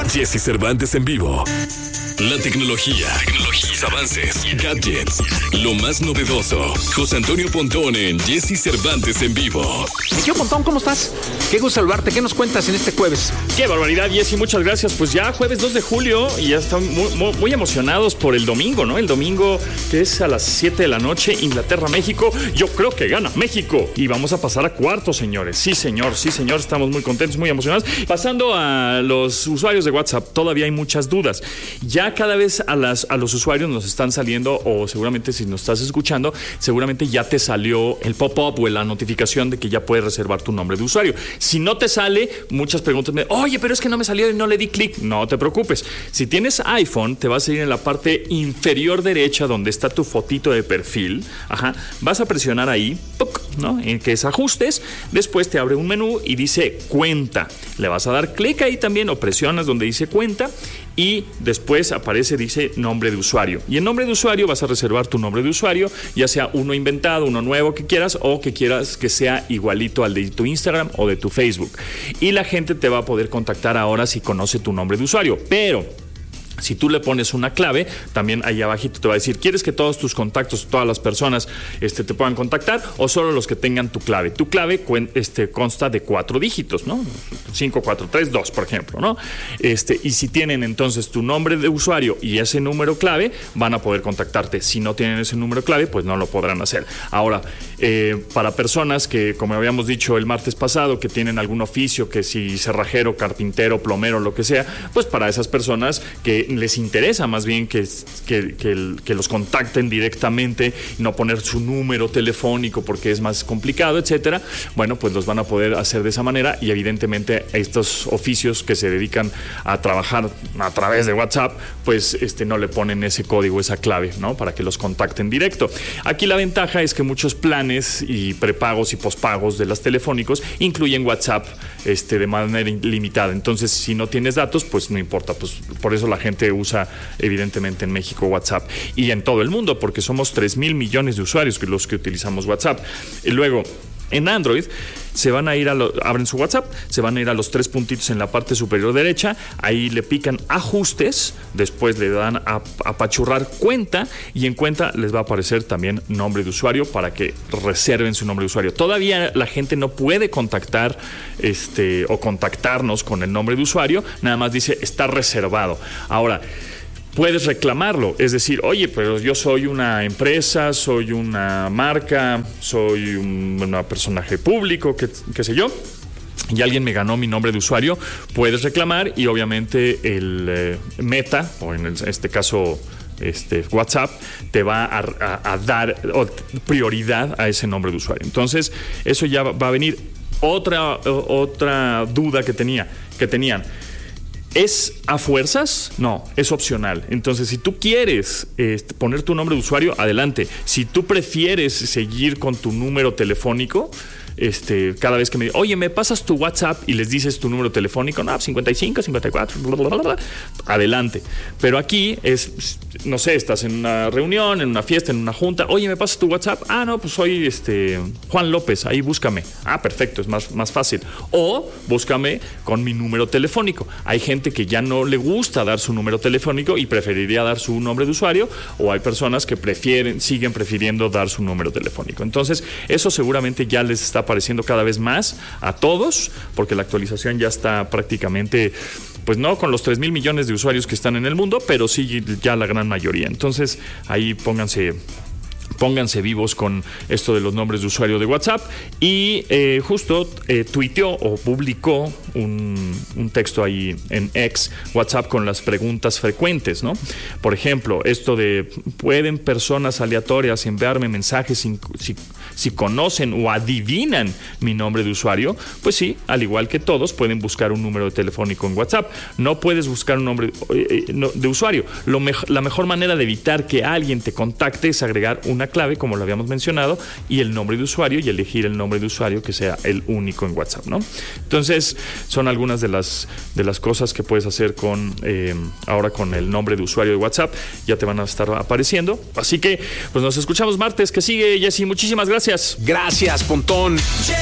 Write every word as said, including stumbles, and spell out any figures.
Jesse Cervantes en vivo. La tecnología, tecnología, sus avances, gadgets, lo más novedoso. José Antonio Pontón en Jesse Cervantes en vivo. Tío Pontón, ¿cómo estás? Qué gusto saludarte. ¿Qué nos cuentas en este jueves? Qué barbaridad, Jesse, muchas gracias. Pues ya jueves dos de julio y ya están muy, muy, muy emocionados por el domingo, ¿no? El domingo que es a las siete de la noche, Inglaterra-México. Yo creo que gana México y vamos a pasar a cuartos, señores. Sí, señor, sí, señor. Estamos muy contentos, muy emocionados. Pasando a los usuarios de WhatsApp, todavía hay muchas dudas. Ya cada vez a, las, a los usuarios nos están saliendo, o seguramente si nos estás escuchando, seguramente ya te salió el pop-up o la notificación de que ya puedes reservar tu nombre de usuario. Si no te sale, muchas preguntas me, oye, pero es que no me salió y no le di clic. No te preocupes. Si tienes iPhone, te vas a ir en la parte inferior derecha donde está tu fotito de perfil. Ajá. Vas a presionar ahí, ¿no? En que es ajustes. Después te abre un menú y dice cuenta. Le vas a dar clic ahí también o presionas donde dice cuenta y después aparece, dice nombre de usuario. Y en nombre de usuario vas a reservar tu nombre de usuario, ya sea uno inventado, uno nuevo que quieras o que quieras que sea igualito al de tu Instagram o de tu Facebook. Y la gente te va a poder contactar ahora si conoce tu nombre de usuario. Pero si tú le pones una clave, también ahí abajito te va a decir, ¿quieres que todos tus contactos, todas las personas este, te puedan contactar o solo los que tengan tu clave? Tu clave este, consta de cuatro dígitos, ¿no? cinco, cuatro, tres, dos, por ejemplo, ¿no? Este, y si tienen entonces tu nombre de usuario y ese número clave, van a poder contactarte. Si no tienen ese número clave, pues no lo podrán hacer. Ahora, eh, para personas que, como habíamos dicho el martes pasado, que tienen algún oficio, que si cerrajero, carpintero, plomero, lo que sea, pues para esas personas que les interesa más bien que, que, que, el, que los contacten directamente y no poner su número telefónico porque es más complicado, etcétera. Bueno, pues los van a poder hacer de esa manera y evidentemente estos oficios que se dedican a trabajar a través de WhatsApp, pues este, no le ponen ese código, esa clave, ¿no? Para que los contacten directo. Aquí la ventaja es que muchos planes y prepagos y pospagos de las telefónicos incluyen WhatsApp este, de manera ilimitada. Entonces, si no tienes datos, pues no importa. Pues por eso la gente usa evidentemente en México WhatsApp y en todo el mundo, porque somos tres mil millones de usuarios que los que utilizamos WhatsApp. Y luego en Android se van a ir a lo, abren su WhatsApp, se van a ir a los tres puntitos en la parte superior derecha, ahí le pican ajustes, después le dan a apachurrar cuenta y en cuenta les va a aparecer también nombre de usuario para que reserven su nombre de usuario. Todavía la gente no puede contactar este o contactarnos con el nombre de usuario, nada más dice está reservado. Ahora, puedes reclamarlo, es decir, oye, pero yo soy una empresa, soy una marca, soy un, un personaje público, qué, qué sé yo, y alguien me ganó mi nombre de usuario, puedes reclamar y obviamente el eh, Meta, o en el, este caso este, WhatsApp, te va a, a, a dar prioridad a ese nombre de usuario. Entonces, eso ya va a venir. Otra, otra duda que tenía, que tenían. ¿Es a fuerzas? No, es opcional. Entonces, si tú quieres eh, poner tu nombre de usuario, adelante. Si tú prefieres seguir con tu número telefónico, este, cada vez que me dicen, oye, ¿me pasas tu WhatsApp? Y les dices tu número telefónico, no, cincuenta y cinco, cincuenta y cuatro, bla, bla, bla, bla, adelante. Pero aquí es, no sé, estás en una reunión, en una fiesta, en una junta, oye, ¿me pasas tu WhatsApp? Ah, no, pues soy este, Juan López, ahí búscame. Ah, perfecto, es más, más fácil. O búscame con mi número telefónico. Hay gente que ya no le gusta dar su número telefónico y preferiría dar su nombre de usuario, o hay personas que prefieren, siguen prefiriendo dar su número telefónico. Entonces, eso seguramente ya les está apareciendo cada vez más a todos, porque la actualización ya está prácticamente, pues no con los tres mil millones de usuarios que están en el mundo, pero sí ya la gran mayoría. Entonces, ahí pónganse... Pónganse vivos con esto de los nombres de usuario de WhatsApp. Y eh, justo eh, tuiteó o publicó un, un texto ahí en X, WhatsApp, con las preguntas frecuentes, ¿no? Por ejemplo, esto de, ¿pueden personas aleatorias enviarme mensajes si, si, si conocen o adivinan mi nombre de usuario? Pues sí, al igual que todos, pueden buscar un número telefónico en WhatsApp. No puedes buscar un nombre eh, no, de usuario. Lo me- la mejor manera de evitar que alguien te contacte es agregar una clave, como lo habíamos mencionado, y el nombre de usuario, y elegir el nombre de usuario que sea el único en WhatsApp, ¿no? Entonces, son algunas de las, de las cosas que puedes hacer con eh, ahora con el nombre de usuario de WhatsApp. Ya te van a estar apareciendo. Así que, pues nos escuchamos martes que sigue, Jesse. Muchísimas gracias. Gracias, Pontón.